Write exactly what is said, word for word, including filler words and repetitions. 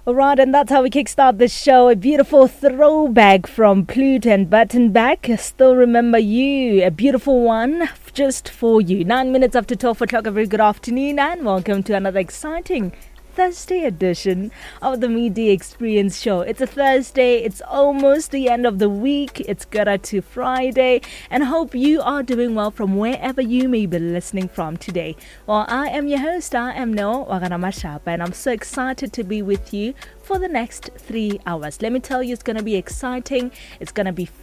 Alright, and that's how we kickstart the show. A beautiful throwback from Plute and Buttonback. Still remember you. A beautiful one just for you. Nine minutes after twelve o'clock. A very good afternoon and welcome to another exciting Thursday edition of the Media Experience Show. It's a Thursday, it's almost the end of the week, it's Gura to Friday, and hope you are doing well from wherever you may be listening from today. Well, I am your host, I am Noah Waganamashapa, and I'm so excited to be with you for the next three hours. Let me tell you, it's going to be exciting, it's going to be